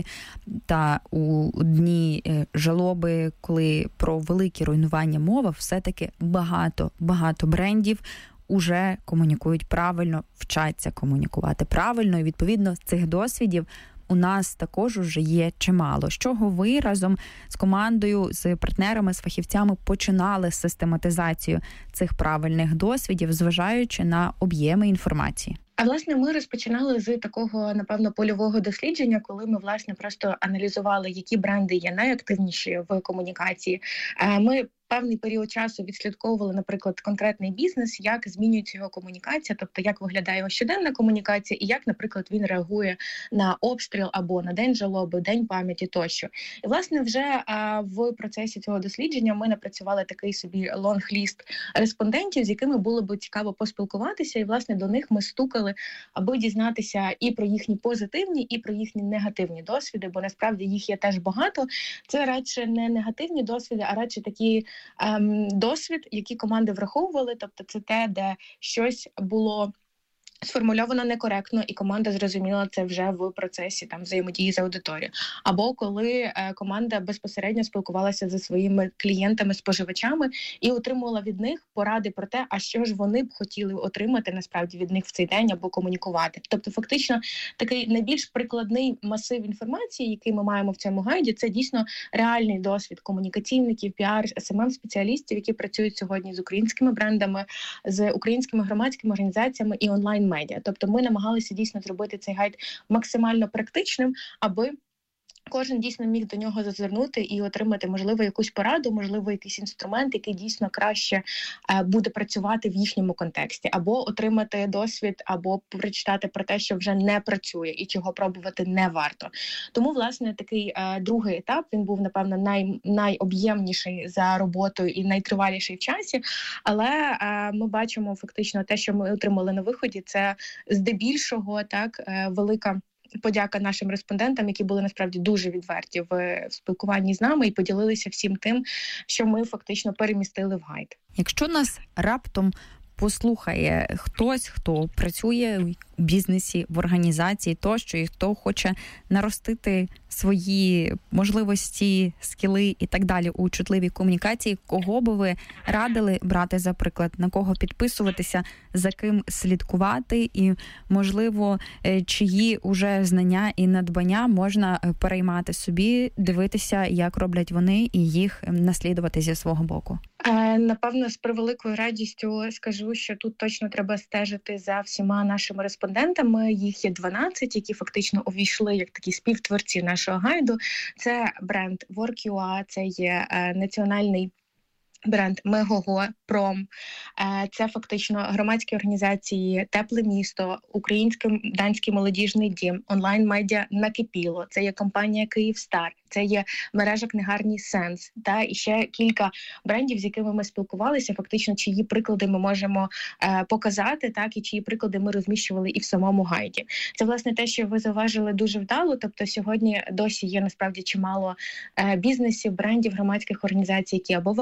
та у дні жалоби, коли про великі руйнування мова, все-таки багато, багато брендів уже комунікують правильно, вчаться комунікувати правильно, і відповідно цих досвідів у нас також уже є чимало. З чого ви разом з командою, з партнерами, з фахівцями починали систематизацію цих правильних досвідів, зважаючи на об'єми інформації? А, власне, ми розпочинали з такого, напевно, польового дослідження, коли ми, власне, просто аналізували, які бренди є найактивніші в комунікації. Ми певний період часу відслідковували, наприклад, конкретний бізнес, як змінюється його комунікація, тобто як виглядає його щоденна комунікація і як, наприклад, він реагує на обстріл або на день жалоби, день пам'яті тощо. І, власне, вже а, в процесі цього дослідження ми напрацювали такий собі лонг-ліст респондентів, з якими було б цікаво поспілкуватися, і, власне, до них ми стукали, аби дізнатися і про їхні позитивні, і про їхні негативні досвіди, бо насправді їх є теж багато. Це радше не негативні досвіди, а радше такі ем, досвід, які команди враховували, тобто це те, де щось було сформульовано некоректно, і команда зрозуміла це вже в процесі там взаємодії з аудиторією. Або коли е, команда безпосередньо спілкувалася зі своїми клієнтами-споживачами і отримувала від них поради про те, а що ж вони б хотіли отримати насправді від них в цей день або комунікувати. Тобто фактично такий найбільш прикладний масив інформації, який ми маємо в цьому гайді, це дійсно реальний досвід комунікаційників, піар, ес ем ем-спеціалістів, які працюють сьогодні з українськими брендами, з українськими громадськими організаціями і онлайн медіа. Тобто ми намагалися дійсно зробити цей гайд максимально практичним, аби кожен дійсно міг до нього зазирнути і отримати, можливо, якусь пораду, можливо, якийсь інструмент, який дійсно краще е, буде працювати в їхньому контексті, або отримати досвід, або прочитати про те, що вже не працює і чого пробувати не варто. Тому, власне, такий е, другий етап, він був, напевно, най, найоб'ємніший за роботою і найтриваліший в часі, але е, ми бачимо фактично те, що ми отримали на виході, це здебільшого так е, велика подяка нашим респондентам, які були насправді дуже відверті в спілкуванні з нами і поділилися всім тим, що ми фактично перемістили в гайд. Якщо нас раптом послухає хтось, хто працює у бізнесі, в організації тощо, і хто хоче наростити свої можливості, скіли і так далі у чутливій комунікації, кого би ви радили брати за приклад, на кого підписуватися, за ким слідкувати і, можливо, чиї уже знання і надбання можна переймати собі, дивитися, як роблять вони і їх наслідувати зі свого боку? Напевно, з превеликою радістю скажу, що тут точно треба стежити за всіма нашими респондентами. Їх є дванадцять, які фактично увійшли як такі співтворці нашого гайду. Це бренд WorkUA, це є е, національний бренд Мегого, Пром, це фактично громадські організації «Тепле місто», Український данський молодіжний дім, онлайн-медіа «Накипіло», це є компанія «Київстар», це є мережа книгарні «Сенс», та і ще кілька брендів, з якими ми спілкувалися, фактично чиї приклади ми можемо е, показати, так, і чиї приклади ми розміщували і в самому гайді. Це, власне, те, що ви зауважили дуже вдало, тобто сьогодні досі є насправді чимало е, бізнесів, брендів, громадських організацій, які або вагаються,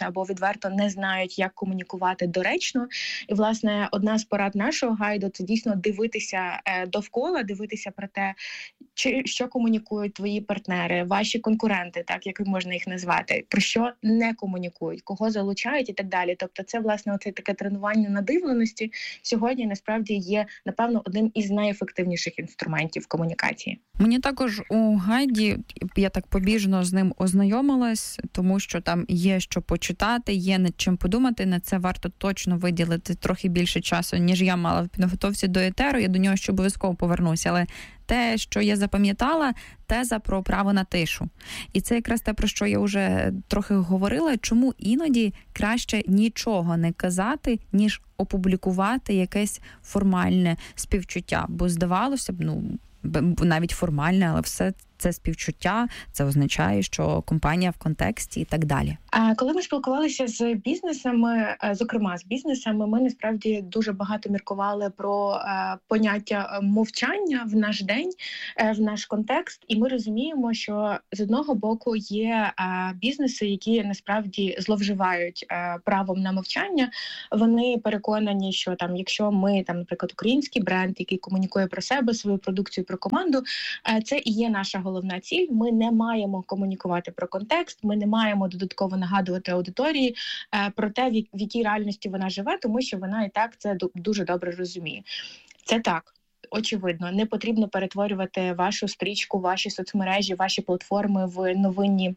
бояться або відверто не знають, як комунікувати доречно. І, власне, одна з порад нашого гайду – це дійсно дивитися довкола, дивитися про те, чи, що комунікують твої партнери, ваші конкуренти, так, як можна їх назвати, про що не комунікують, кого залучають і так далі. Тобто це, власне, оце таке тренування надивленості сьогодні, насправді, є, напевно, одним із найефективніших інструментів комунікації. Мені також у гайді, я так побіжно з ним ознайомилась, тому що там є що почитати, є над чим подумати, на це варто точно виділити трохи більше часу, ніж я мала в підготовці до етеру, я до нього ще обов'язково повернуся, але те, що я запам'ятала, теза про право на тишу. І це якраз те, про що я вже трохи говорила, чому іноді краще нічого не казати, ніж опублікувати якесь формальне співчуття. Бо здавалося б, ну, навіть формальне, але все це співчуття, це означає, що компанія в контексті і так далі. А коли ми спілкувалися з бізнесами, зокрема з бізнесами, ми насправді дуже багато міркували про е, поняття мовчання в наш день, е, в наш контекст, і ми розуміємо, що з одного боку є е, бізнеси, які насправді зловживають е, правом на мовчання. Вони переконані, що там, якщо ми там, наприклад, український бренд, який комунікує про себе, свою продукцію, про команду, е, це і є наша головна ціль. Ми не маємо комунікувати про контекст, ми не маємо додатково нагадувати аудиторії е, про те, в, в якій реальності вона живе, тому що вона і так це дуже добре розуміє. Це так. Очевидно, не потрібно перетворювати вашу стрічку, ваші соцмережі, ваші платформи в новинні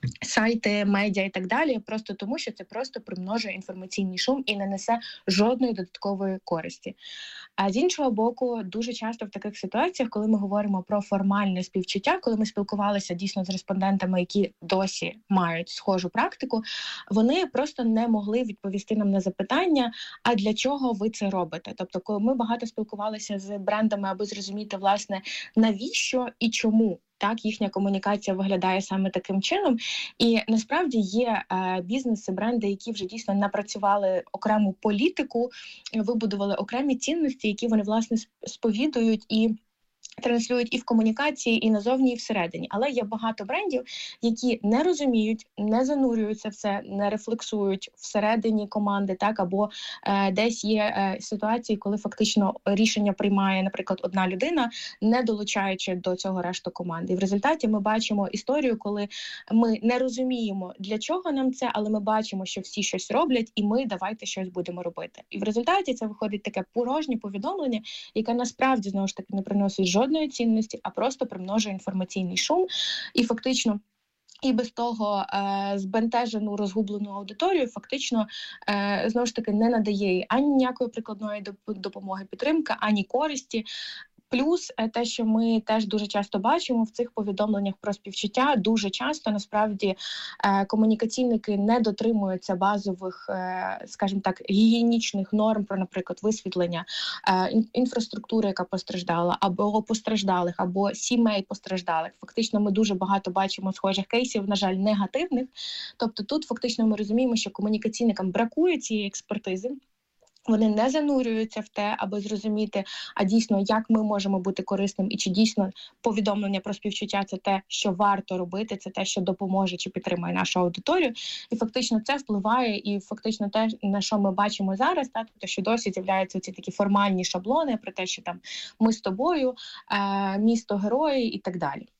сайти, медіа і так далі, просто тому, що це просто примножує інформаційний шум і не несе жодної додаткової користі. А з іншого боку, дуже часто в таких ситуаціях, коли ми говоримо про формальне співчуття, коли ми спілкувалися дійсно з респондентами, які досі мають схожу практику, вони просто не могли відповісти нам на запитання, а для чого ви це робите? Тобто, коли ми багато спілкувалися з брендами, аби зрозуміти, власне, навіщо і чому так їхня комунікація виглядає саме таким чином. І насправді є е, бізнеси, бренди, які вже дійсно напрацювали окрему політику, вибудували окремі цінності, які вони, власне, сповідують і транслюють і в комунікації, і назовні, і всередині. Але є багато брендів, які не розуміють, не занурюються в це, не рефлексують всередині команди, так, або е, десь є е, ситуації, коли фактично рішення приймає, наприклад, одна людина, не долучаючи до цього решту команди. І в результаті ми бачимо історію, коли ми не розуміємо, для чого нам це, але ми бачимо, що всі щось роблять, і ми давайте щось будемо робити. І в результаті це виходить таке порожнє повідомлення, яке насправді, знову ж таки, не приносить жодної цінності, а просто примножує інформаційний шум і фактично і без того е, збентежену, розгублену аудиторію фактично, е, знову ж таки, не надає їй ані ніякої прикладної допомоги, підтримки, ані користі. Плюс те, що ми теж дуже часто бачимо в цих повідомленнях про співчуття, дуже часто, насправді, комунікаційники не дотримуються базових, скажімо так, гігієнічних норм про, наприклад, висвітлення інфраструктури, яка постраждала, або постраждалих, або сімей постраждалих. Фактично ми дуже багато бачимо схожих кейсів, на жаль, негативних. Тобто тут фактично ми розуміємо, що комунікаційникам бракує цієї експертизи. Вони не занурюються в те, аби зрозуміти, а дійсно, як ми можемо бути корисним, і чи дійсно повідомлення про співчуття – це те, що варто робити, це те, що допоможе чи підтримує нашу аудиторію. І фактично це впливає, і фактично те, на що ми бачимо зараз, та, тобто, що досі з'являються ці такі формальні шаблони про те, що там ми з тобою, е, місто герої і так далі.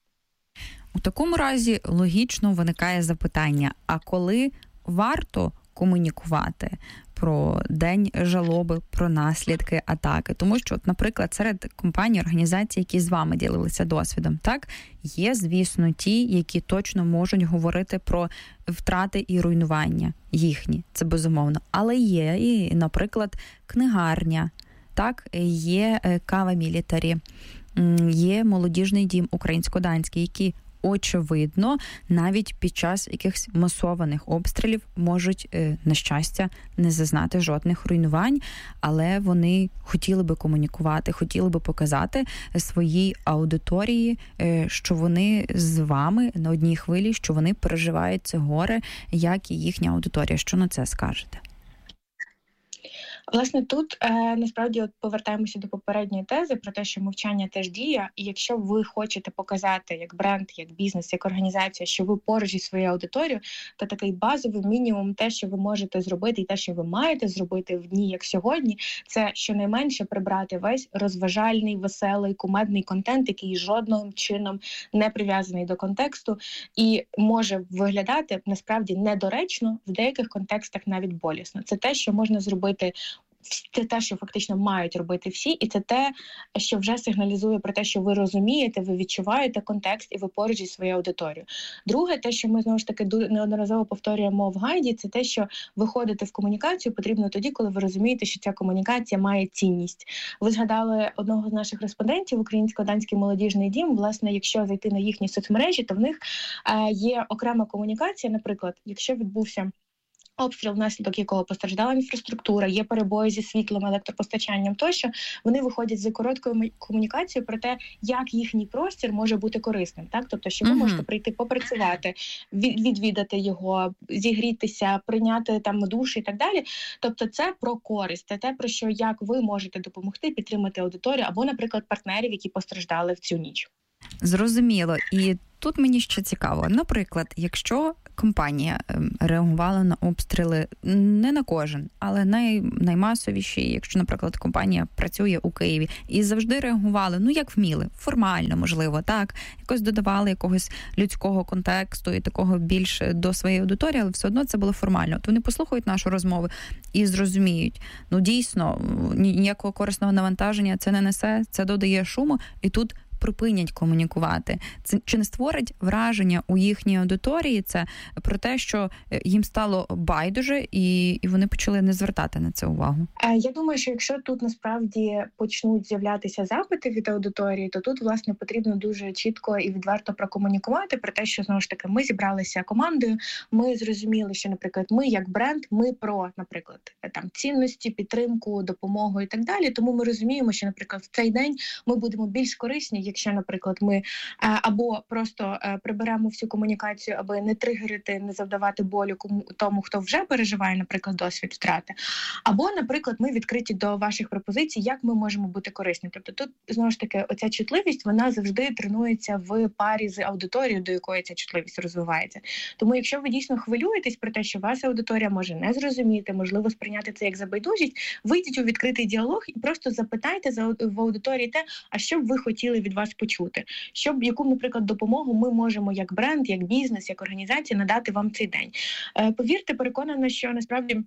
У такому разі логічно виникає запитання, а коли варто комунікувати про день жалоби, про наслідки атаки? Тому що, от, наприклад, серед компаній, організацій, які з вами ділилися досвідом, так, є, звісно, ті, які точно можуть говорити про втрати і руйнування їхні, це безумовно. Але є і, наприклад, книгарня, так, є Кава Мілітарі, є молодіжний дім українсько-данський, які очевидно, навіть під час якихось масованих обстрілів можуть, на щастя, не зазнати жодних руйнувань, але вони хотіли би комунікувати, хотіли би показати своїй аудиторії, що вони з вами на одній хвилі, що вони переживають це горе, як і їхня аудиторія. Що на це скажете? Власне, тут е, насправді от повертаємося до попередньої тези про те, що мовчання теж діє, і якщо ви хочете показати як бренд, як бізнес, як організація, що ви поруч зі своєю аудиторією, то такий базовий мінімум, те, що ви можете зробити, і те, що ви маєте зробити в дні, як сьогодні, це щонайменше прибрати весь розважальний, веселий, кумедний контент, який жодним чином не прив'язаний до контексту, і може виглядати насправді недоречно, в деяких контекстах навіть болісно. Це те, що можна зробити. Це те, що фактично мають робити всі, і це те, що вже сигналізує про те, що ви розумієте, ви відчуваєте контекст і ви поруч зі своєю аудиторією. Друге, те, що ми знову ж таки неодноразово повторюємо в гайді, це те, що виходити в комунікацію потрібно тоді, коли ви розумієте, що ця комунікація має цінність. Ви згадали одного з наших респондентів, Українсько-Данський молодіжний дім. Власне, якщо зайти на їхні соцмережі, то в них е, є окрема комунікація. Наприклад, якщо відбувся обстріл, внаслідок якого постраждала інфраструктура, є перебої зі світлом, електропостачанням тощо, вони виходять з короткою комунікацією про те, як їхній простір може бути корисним. Так? Тобто, що ви mm-hmm. можете прийти попрацювати, відвідати його, зігрітися, прийняти там душ і так далі. Тобто це про користь, це те, про що, як ви можете допомогти підтримати аудиторію або, наприклад, партнерів, які постраждали в цю ніч. Зрозуміло. І тут мені ще цікаво. Наприклад, якщо компанія реагувала на обстріли не на кожен, але най, наймасовіші, якщо, наприклад, компанія працює у Києві і завжди реагували, ну, як вміли, формально, можливо, так, якось додавали якогось людського контексту і такого більш до своєї аудиторії, але все одно це було формально. От вони послухають нашу розмову і зрозуміють, ну, дійсно, ніякого корисного навантаження це не несе, це додає шуму, і тут припинять комунікувати. Це чи не створить враження у їхній аудиторії це про те, що їм стало байдуже і, і вони почали не звертати на це увагу? Я думаю, що якщо тут насправді почнуть з'являтися запити від аудиторії, то тут, власне, потрібно дуже чітко і відверто прокомунікувати про те, що, знову ж таки, ми зібралися командою, ми зрозуміли, що, наприклад, ми як бренд, ми про, наприклад, там цінності, підтримку, допомогу і так далі, тому ми розуміємо, що, наприклад, в цей день ми будемо більш корисні, якщо, наприклад, ми або просто приберемо всю комунікацію, аби не тригерити, не завдавати болю кому тому, хто вже переживає, наприклад, досвід втрати, або, наприклад, ми відкриті до ваших пропозицій, як ми можемо бути корисні. Тобто тут, знову ж таки, оця чутливість, вона завжди тренується в парі з аудиторією, до якої ця чутливість розвивається. Тому якщо ви дійсно хвилюєтесь про те, що ваша аудиторія може не зрозуміти, можливо, сприйняти це як забайдужість, вийдіть у відкритий діалог і просто запитайте в аудиторії те, а що б ви хотіли від вас почути, щоб яку, наприклад, допомогу ми можемо як бренд, як бізнес, як організація надати вам цей день. Е, повірте, переконана, що насправді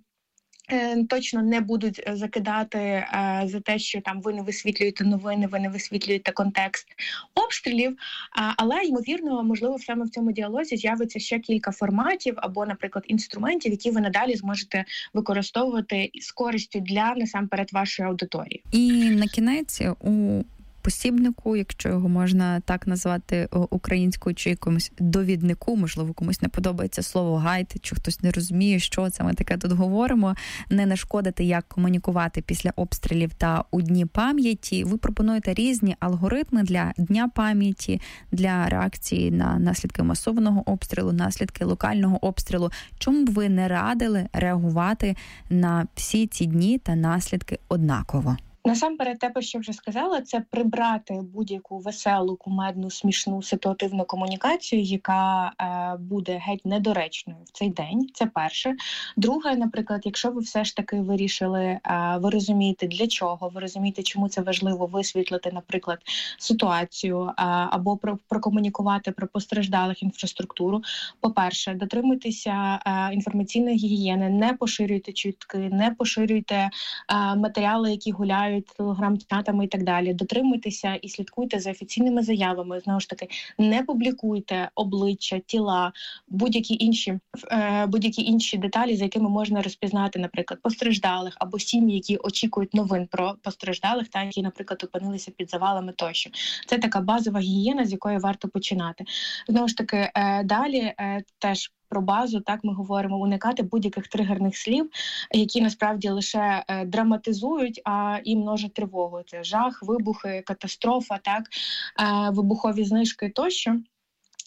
точно не будуть закидати е, за те, що там ви не висвітлюєте новини, ви не висвітлюєте контекст обстрілів, е, але, ймовірно, можливо, саме в цьому діалозі з'явиться ще кілька форматів або, наприклад, інструментів, які ви надалі зможете використовувати з користю для, насамперед, вашої аудиторії. І на кінець у посібнику, якщо його можна так назвати українською, чи якомусь довіднику, можливо, комусь не подобається слово гайд, чи хтось не розуміє, що це ми таке тут говоримо, не нашкодити, як комунікувати після обстрілів та у Дні пам'яті. Ви пропонуєте різні алгоритми для Дня пам'яті, для реакції на наслідки масованого обстрілу, наслідки локального обстрілу. Чому б ви не радили реагувати на всі ці дні та наслідки однаково? Насамперед, те, про що вже сказала, це прибрати будь-яку веселу, кумедну, смішну, ситуативну комунікацію, яка е, буде геть недоречною в цей день. Це перше. Друге, наприклад, якщо ви все ж таки вирішили, е, ви розумієте, для чого, ви розумієте, чому це важливо висвітлити, наприклад, ситуацію е, або про, прокомунікувати про постраждалих інфраструктуру. По-перше, дотримуйтеся е, інформаційної гігієни, не поширюйте чутки, не поширюйте е, матеріали, які гуляють телеграм-чатами і так далі. Дотримуйтеся і слідкуйте за офіційними заявами. Знову ж таки, не публікуйте обличчя, тіла, будь-які інші, е, будь-які інші деталі, за якими можна розпізнати, наприклад, постраждалих або сім'ї, які очікують новин про постраждалих, та які, наприклад, опинилися під завалами тощо. Це така базова гігієна, з якої варто починати. Знову ж таки, е, далі е, теж про базу, так ми говоримо, уникати будь-яких тригерних слів, які насправді лише е, драматизують, а і множать тривогу. Це жах, вибухи, катастрофа, так, е, вибухові знижки тощо.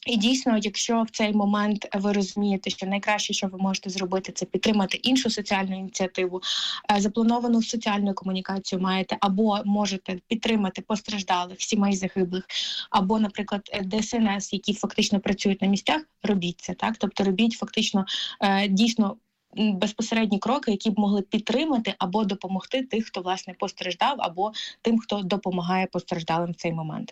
І дійсно, якщо в цей момент ви розумієте, що найкраще, що ви можете зробити, це підтримати іншу соціальну ініціативу, заплановану соціальну комунікацію маєте, або можете підтримати постраждалих, сімей загиблих, або, наприклад, ДСНС, які фактично працюють на місцях, робіть це, так? Тобто робіть фактично дійсно безпосередні кроки, які б могли підтримати або допомогти тих, хто, власне, постраждав, або тим, хто допомагає постраждалим в цей момент.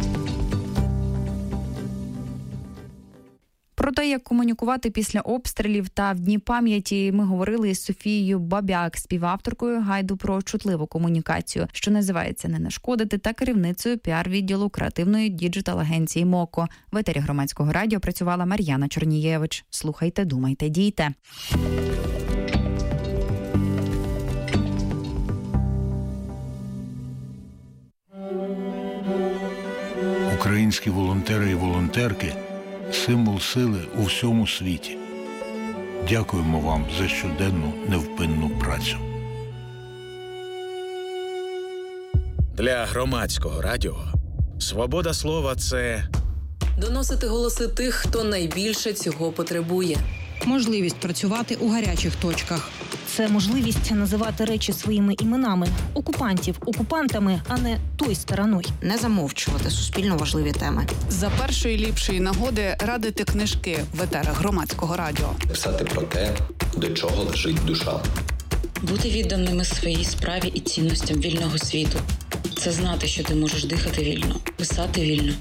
Про те, як комунікувати після обстрілів та в Дні пам'яті, ми говорили із Софією Бабяк, співавторкою гайду про чутливу комунікацію, що називається «Не нашкодити», та керівницею піар-відділу креативної діджитал-агенції «Моко». В етері Громадського радіо працювала Мар'яна Чорнієвич. Слухайте, думайте, дійте. Українські волонтери і волонтерки – символ сили у всьому світі. Дякуємо вам за щоденну невпинну працю. Для Громадського радіо свобода слова – це доносити голоси тих, хто найбільше цього потребує. Можливість працювати у гарячих точках. Це можливість називати речі своїми іменами. Окупантів окупантами, а не той стороною. Не замовчувати суспільно важливі теми. За першої ліпшої нагоди радити книжки в етерах Громадського радіо. Писати про те, до чого лежить душа. Бути відданими своїй справі і цінностям вільного світу. Це знати, що ти можеш дихати вільно, писати вільно